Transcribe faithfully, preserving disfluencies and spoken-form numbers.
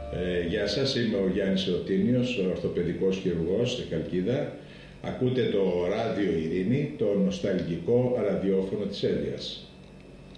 Ε, γεια σας, είμαι ο Γιάννης Εωτίνιος, ορθοπαιδικός χειρουργός στη Χαλκίδα. Ακούτε το Ράδιο Ειρήνη, το νοσταλγικό ραδιόφωνο της Έλειας.